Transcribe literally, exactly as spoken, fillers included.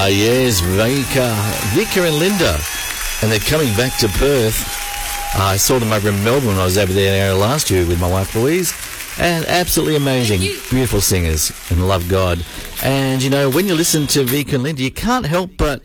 Ah, yes, Vika, Vika and Linda. And they're coming back to Perth. Uh, I saw them over in Melbourne when I was over there last year with my wife Louise. And absolutely amazing, beautiful singers and love God. And, you know, when you listen to Vika and Linda, you can't help but